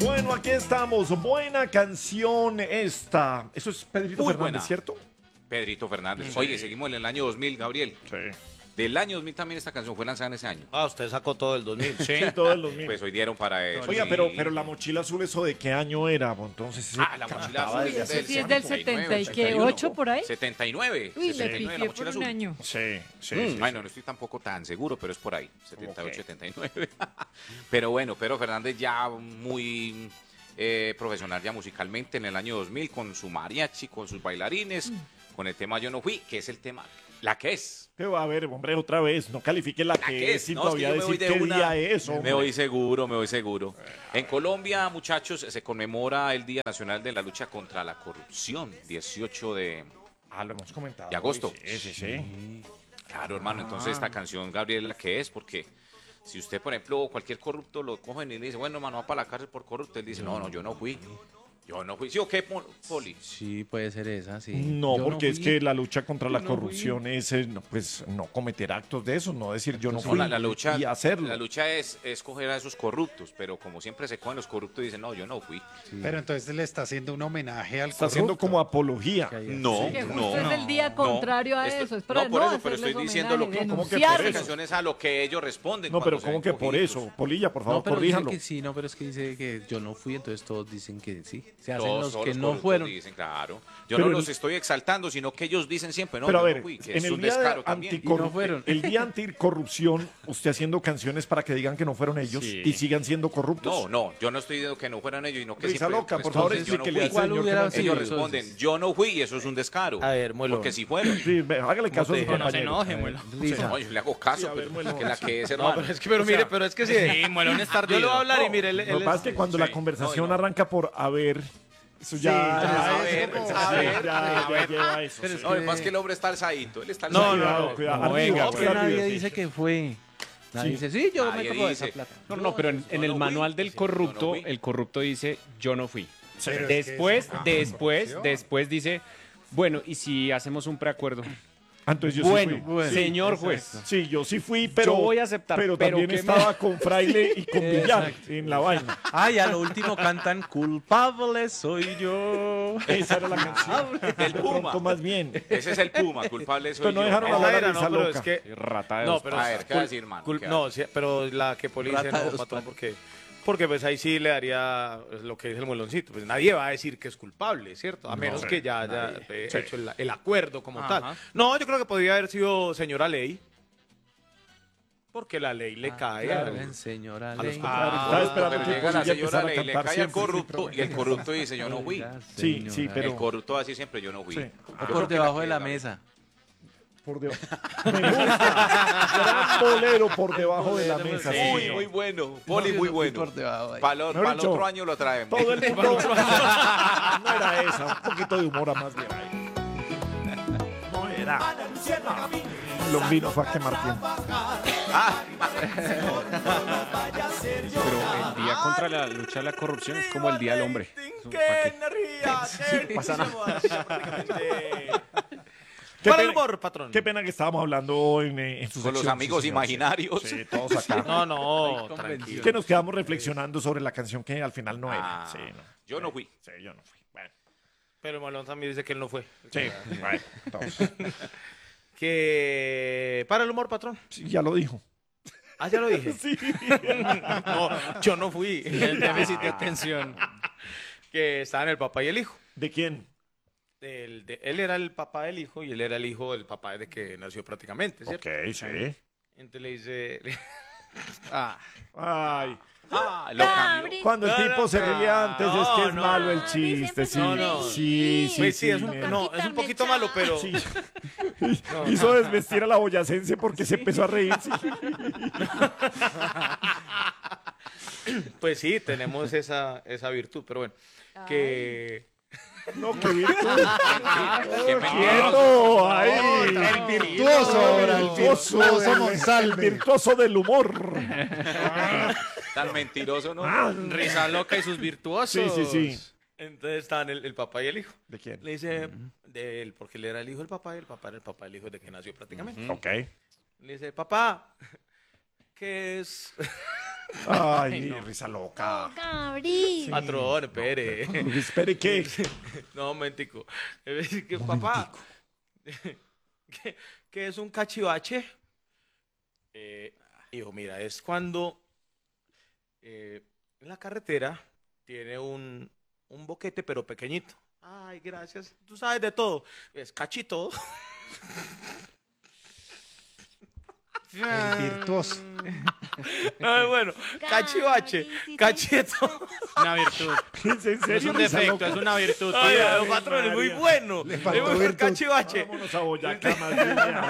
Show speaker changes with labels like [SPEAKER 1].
[SPEAKER 1] Bueno, aquí estamos. Buena canción esta. Eso es Pedrito
[SPEAKER 2] Muy
[SPEAKER 1] Fernández,
[SPEAKER 2] buena.
[SPEAKER 1] ¿cierto?
[SPEAKER 2] Pedrito Fernández. Oye, seguimos en el año 2000, Gabriel.
[SPEAKER 1] Sí.
[SPEAKER 2] Del año 2000 también esta canción fue lanzada en ese año.
[SPEAKER 3] Ah, usted sacó todo el 2000.
[SPEAKER 1] Sí, todo el 2000.
[SPEAKER 2] Pues hoy dieron para eso.
[SPEAKER 1] Oiga,
[SPEAKER 2] sí.
[SPEAKER 1] pero la mochila azul, ¿eso de qué año era? Pues entonces, ese
[SPEAKER 2] Ah, la mochila
[SPEAKER 1] cantaba
[SPEAKER 2] azul.
[SPEAKER 1] desde
[SPEAKER 4] Eso
[SPEAKER 1] hace-
[SPEAKER 4] sí es del
[SPEAKER 2] 79,
[SPEAKER 4] 78 por ahí.
[SPEAKER 2] 79.
[SPEAKER 4] Uy, le
[SPEAKER 2] 79, la
[SPEAKER 4] pifié
[SPEAKER 2] mochila
[SPEAKER 4] por un
[SPEAKER 2] azul.
[SPEAKER 4] año.
[SPEAKER 1] Sí, sí, sí,
[SPEAKER 2] Bueno, no estoy tampoco tan seguro, pero es por ahí, 78,
[SPEAKER 1] Ok.
[SPEAKER 2] 79. Pero bueno, Pedro Fernández ya muy profesional ya musicalmente en el año 2000 con su mariachi, con sus bailarines, con el tema Yo no fui, que es el tema, la que es.
[SPEAKER 1] Pero a ver, hombre, otra vez, no califique la que es sin
[SPEAKER 2] No, es que
[SPEAKER 1] todavía
[SPEAKER 2] yo me voy
[SPEAKER 1] decir
[SPEAKER 2] de
[SPEAKER 1] qué
[SPEAKER 2] una-
[SPEAKER 1] día es, hombre.
[SPEAKER 2] Me voy seguro, me voy seguro. En Colombia, muchachos, se conmemora el Día Nacional de la Lucha contra la Corrupción, 18 de...
[SPEAKER 1] Ah, lo hemos comentado.
[SPEAKER 2] ¿De agosto?
[SPEAKER 1] Sí, sí, sí.
[SPEAKER 2] Claro, hermano, entonces esta canción, Gabriel, la que es, porque si usted, por ejemplo, cualquier corrupto lo cogen y le dice, bueno, mano, va para la cárcel por corrupto, él dice, no, yo no fui. Yo no fui. ¿Sí o qué, Poli?
[SPEAKER 5] Sí, puede ser esa, sí.
[SPEAKER 1] No,
[SPEAKER 5] Yo
[SPEAKER 1] porque es
[SPEAKER 5] fui.
[SPEAKER 1] que la lucha contra la
[SPEAKER 5] Yo no
[SPEAKER 1] corrupción es, no, pues, no cometer actos de eso, no decir yo no
[SPEAKER 2] No,
[SPEAKER 1] fui
[SPEAKER 2] la lucha,
[SPEAKER 1] y hacerlo.
[SPEAKER 2] la lucha es coger a esos corruptos, pero como siempre se cogen los corruptos y dicen, no, yo no fui.
[SPEAKER 6] Pero entonces le está haciendo un homenaje al
[SPEAKER 1] Está haciendo
[SPEAKER 6] corrupto.
[SPEAKER 1] como apología.
[SPEAKER 2] No,
[SPEAKER 4] Que
[SPEAKER 2] no.
[SPEAKER 4] justo es el día contrario a
[SPEAKER 2] Esto-
[SPEAKER 4] eso. Es para
[SPEAKER 2] no, por eso, pero
[SPEAKER 4] hacerles
[SPEAKER 2] estoy diciendo lo
[SPEAKER 4] homenaje,
[SPEAKER 2] que...
[SPEAKER 1] ¿Cómo que por
[SPEAKER 4] denunciarlos.
[SPEAKER 2] Esta canción es a lo que ellos responden.
[SPEAKER 1] No, pero
[SPEAKER 2] cuando se
[SPEAKER 1] ¿cómo
[SPEAKER 2] ven
[SPEAKER 1] que por
[SPEAKER 2] cogidos.
[SPEAKER 1] eso? Polilla, por favor,
[SPEAKER 5] No, pero dice
[SPEAKER 1] corríjanlo.
[SPEAKER 5] que sí, no, pero es que dice que yo no fui, entonces todos dicen que sí. Se hacen
[SPEAKER 2] Todos,
[SPEAKER 5] los
[SPEAKER 2] todos
[SPEAKER 5] que
[SPEAKER 2] los
[SPEAKER 5] no
[SPEAKER 2] corruptos
[SPEAKER 5] fueron.
[SPEAKER 2] Dicen, claro. Yo
[SPEAKER 1] Pero
[SPEAKER 2] no
[SPEAKER 1] el-
[SPEAKER 2] los estoy exaltando, sino que ellos dicen siempre, no,
[SPEAKER 1] Pero a
[SPEAKER 2] yo
[SPEAKER 1] ver,
[SPEAKER 2] no fui, que
[SPEAKER 1] en
[SPEAKER 2] es
[SPEAKER 1] el
[SPEAKER 2] un
[SPEAKER 1] día
[SPEAKER 2] descaro también.
[SPEAKER 5] Y no fueron.
[SPEAKER 1] el día anticorrupción, usted haciendo canciones para que digan que no fueron ellos
[SPEAKER 5] Sí.
[SPEAKER 1] y sigan siendo corruptos.
[SPEAKER 2] No, no, yo no estoy diciendo que no fueran ellos, sino que
[SPEAKER 1] Risa
[SPEAKER 2] siempre
[SPEAKER 1] loca, por favor,
[SPEAKER 2] responden, yo no
[SPEAKER 1] explíquele al
[SPEAKER 2] fui.
[SPEAKER 5] ¿Cuál
[SPEAKER 1] señor que
[SPEAKER 5] hubiera
[SPEAKER 1] no
[SPEAKER 5] sido?
[SPEAKER 2] Ellos
[SPEAKER 1] entiende.
[SPEAKER 2] responden,
[SPEAKER 5] entonces?
[SPEAKER 2] yo no fui y eso es un descaro.
[SPEAKER 3] A ver, Muelo.
[SPEAKER 2] Porque si fueron.
[SPEAKER 1] Sí, hágale caso a su
[SPEAKER 5] te dije?
[SPEAKER 1] compañero.
[SPEAKER 5] Risa.
[SPEAKER 2] No, yo le hago caso,
[SPEAKER 1] Sí, a ver,
[SPEAKER 2] pero
[SPEAKER 1] bueno.
[SPEAKER 2] que la que es,
[SPEAKER 3] No,
[SPEAKER 2] hermano.
[SPEAKER 3] pero es que, pero mire, pero es que sí.
[SPEAKER 5] Sí, Muelón es
[SPEAKER 3] Yo le voy a hablar y mire, él
[SPEAKER 1] Lo que pasa es que cuando la conversación arranca por haber, eso ya,
[SPEAKER 2] a
[SPEAKER 1] eso-
[SPEAKER 2] ver,
[SPEAKER 1] sí,
[SPEAKER 2] a ver,
[SPEAKER 1] ya lleva a eso.
[SPEAKER 5] Pero
[SPEAKER 1] sí.
[SPEAKER 5] es
[SPEAKER 2] No, lo que pasa es que el hombre está alzadito, él está
[SPEAKER 3] No,
[SPEAKER 2] alzadito.
[SPEAKER 1] Cuidado, cuidado.
[SPEAKER 5] No,
[SPEAKER 1] Arriba,
[SPEAKER 5] venga,
[SPEAKER 1] hombre,
[SPEAKER 5] que nadie
[SPEAKER 1] arriba, sí.
[SPEAKER 5] dice que fue. Nadie
[SPEAKER 1] Sí.
[SPEAKER 5] dice, sí, yo
[SPEAKER 2] Nadie
[SPEAKER 5] me toco de
[SPEAKER 2] dice.
[SPEAKER 5] esa plata.
[SPEAKER 7] No, pero en
[SPEAKER 2] Yo
[SPEAKER 7] el
[SPEAKER 2] no
[SPEAKER 7] manual
[SPEAKER 2] fui.
[SPEAKER 7] del
[SPEAKER 2] Yo no
[SPEAKER 7] corrupto,
[SPEAKER 2] fui.
[SPEAKER 7] el corrupto dice, yo no fui.
[SPEAKER 6] Pero es que
[SPEAKER 7] Después,
[SPEAKER 6] eso es
[SPEAKER 7] después,
[SPEAKER 6] corrupción.
[SPEAKER 7] después dice, bueno, ¿y si hacemos un preacuerdo?
[SPEAKER 1] Ah, entonces yo sí
[SPEAKER 7] Bueno,
[SPEAKER 1] fui. Sí.
[SPEAKER 7] señor juez,
[SPEAKER 1] Sí, yo sí fui, pero
[SPEAKER 7] Yo voy a aceptar,
[SPEAKER 1] pero
[SPEAKER 7] pero
[SPEAKER 1] también
[SPEAKER 7] ¿qué me-
[SPEAKER 1] estaba con Fraile y con Villar en la vaina.
[SPEAKER 5] Ay, a lo último cantan culpable soy yo.
[SPEAKER 1] Esa era la canción.
[SPEAKER 2] Del
[SPEAKER 1] De
[SPEAKER 2] Puma.
[SPEAKER 1] pronto más bien.
[SPEAKER 2] Ese es el Puma, culpable soy
[SPEAKER 1] Pero no
[SPEAKER 2] yo.
[SPEAKER 1] dejaron
[SPEAKER 3] Esa
[SPEAKER 1] hablar a
[SPEAKER 3] era,
[SPEAKER 1] Risa
[SPEAKER 3] no, pero
[SPEAKER 1] Loca.
[SPEAKER 3] es que...
[SPEAKER 7] rata de
[SPEAKER 3] No,
[SPEAKER 7] dos
[SPEAKER 3] pero...
[SPEAKER 2] A ver, ¿qué va a decir, hermano? ¿Qué va a
[SPEAKER 3] No, sí, pero la que Poli dice
[SPEAKER 5] Rata de
[SPEAKER 3] no,
[SPEAKER 5] dos
[SPEAKER 3] patrón,
[SPEAKER 5] patas.
[SPEAKER 3] porque pues ahí sí le daría lo que dice el mueloncito. Pues nadie va a decir que es culpable, ¿cierto? A menos que ya haya hecho el acuerdo como
[SPEAKER 5] Ajá.
[SPEAKER 3] tal. No, yo creo que podría haber sido señora ley. Porque la ley le cae
[SPEAKER 5] Claro,
[SPEAKER 3] a...
[SPEAKER 5] señora
[SPEAKER 3] los
[SPEAKER 5] ley.
[SPEAKER 1] Estaba esperando
[SPEAKER 2] Pero
[SPEAKER 1] que
[SPEAKER 2] llega la
[SPEAKER 1] Polilla
[SPEAKER 2] señora
[SPEAKER 1] empezara a
[SPEAKER 2] Ley, le
[SPEAKER 1] cantar
[SPEAKER 2] cae al
[SPEAKER 1] siempre.
[SPEAKER 2] corrupto y el corrupto dice, yo no fui.
[SPEAKER 1] Sí, sí, pero-
[SPEAKER 2] El corrupto va a decir siempre, yo no fui.
[SPEAKER 1] Sí.
[SPEAKER 2] Yo
[SPEAKER 5] O
[SPEAKER 2] creo
[SPEAKER 5] por
[SPEAKER 2] que
[SPEAKER 5] debajo
[SPEAKER 2] que
[SPEAKER 5] de la
[SPEAKER 2] es
[SPEAKER 5] mesa.
[SPEAKER 1] Por debajo. Me gusta. Gran bolero por debajo de la mesa.
[SPEAKER 2] Muy,
[SPEAKER 1] sí,
[SPEAKER 2] muy
[SPEAKER 1] señor.
[SPEAKER 2] bueno. Poli, muy bueno.
[SPEAKER 5] Por debajo ahí.
[SPEAKER 2] Para el
[SPEAKER 1] Mejor dicho,
[SPEAKER 2] otro año lo traemos.
[SPEAKER 1] Todo el mundo. No era esa, un poquito de humor a más bien ahí. No era. Lombino fue a quemar tiempo.
[SPEAKER 7] Pero el día contra la lucha de la corrupción es como el día del hombre. Eso, ¿pa' qué?
[SPEAKER 1] Pasa nada.
[SPEAKER 3] Para el humor, patrón.
[SPEAKER 1] Qué pena que estábamos hablando en sus
[SPEAKER 2] Con los
[SPEAKER 1] secciones,
[SPEAKER 2] amigos
[SPEAKER 1] sí, señor.
[SPEAKER 2] imaginarios.
[SPEAKER 1] Sí, todos acá.
[SPEAKER 3] No, no,
[SPEAKER 5] Ay,
[SPEAKER 3] tranquilo.
[SPEAKER 1] Es que nos quedamos reflexionando sobre la canción que al final no era.
[SPEAKER 2] Ah,
[SPEAKER 1] Sí, no.
[SPEAKER 2] yo no fui.
[SPEAKER 1] Sí, yo no fui. Bueno,
[SPEAKER 3] Pero el Malón también dice que él no fue.
[SPEAKER 1] sí, bueno, entonces,
[SPEAKER 3] Que... Para el humor, patrón.
[SPEAKER 1] sí, ya lo dijo.
[SPEAKER 3] Ah, ya lo dije.
[SPEAKER 1] Sí.
[SPEAKER 3] No, yo no fui.
[SPEAKER 5] El déficit de atención.
[SPEAKER 3] Que estaban el papá y el hijo.
[SPEAKER 1] ¿De quién?
[SPEAKER 3] Él era el papá del hijo y él era el hijo del papá desde que nació prácticamente, ¿cierto?
[SPEAKER 1] Ok, sí.
[SPEAKER 3] Entonces le dice...
[SPEAKER 1] Ay,
[SPEAKER 2] Lo cambió.
[SPEAKER 1] cuando el
[SPEAKER 3] No,
[SPEAKER 1] tipo
[SPEAKER 3] no,
[SPEAKER 1] se ría antes es que es
[SPEAKER 3] no,
[SPEAKER 1] malo el
[SPEAKER 4] no,
[SPEAKER 1] chiste, sí.
[SPEAKER 4] no, no.
[SPEAKER 1] Sí, sí,
[SPEAKER 3] Pues sí, es
[SPEAKER 1] me-
[SPEAKER 3] es un poquito malo, pero...
[SPEAKER 1] Sí. Hizo desvestir a la boyacense porque se empezó a reír. Sí.
[SPEAKER 3] Pues sí, tenemos esa virtud, pero bueno. Que...
[SPEAKER 1] No, qué virtud.
[SPEAKER 2] Qué mentiroso.
[SPEAKER 1] Quieto, ahí.
[SPEAKER 6] El virtuoso ahora, el virtuoso
[SPEAKER 1] El
[SPEAKER 6] Monsalve.
[SPEAKER 1] virtuoso del humor.
[SPEAKER 2] Tan mentiroso, ¿no?
[SPEAKER 5] Risa loca y sus virtuosos.
[SPEAKER 1] Sí, sí, sí.
[SPEAKER 3] Entonces estaban el papá y el hijo.
[SPEAKER 1] ¿De quién?
[SPEAKER 3] Le dice, de él, porque él era el hijo del papá y el papá era el papá del hijo desde que nació prácticamente.
[SPEAKER 1] Ok.
[SPEAKER 3] Le dice, papá, ¿qué es?
[SPEAKER 1] Ay, risa loca.
[SPEAKER 4] Gabriel.
[SPEAKER 3] Patrón, espere.
[SPEAKER 1] Espere, ¿qué?
[SPEAKER 3] No, momentico. Papá, ¿qué es un cachivache? Hijo, mira, es cuando en la carretera tiene un boquete, pero pequeñito. Ay, gracias. Tú sabes de todo. Es cachito.
[SPEAKER 6] El virtuoso.
[SPEAKER 3] Ay, bueno, cachivache, cacheto.
[SPEAKER 5] Una virtud.
[SPEAKER 1] ¿En serio?
[SPEAKER 5] No es un defecto, es una virtud.
[SPEAKER 3] Ay,
[SPEAKER 1] Ay,
[SPEAKER 3] patrón, es muy
[SPEAKER 1] María.
[SPEAKER 3] bueno.
[SPEAKER 6] Le
[SPEAKER 3] Es
[SPEAKER 6] faltó
[SPEAKER 3] muy buen
[SPEAKER 6] virtud.
[SPEAKER 3] cachivache.
[SPEAKER 1] Vámonos a Boyacá, más bien.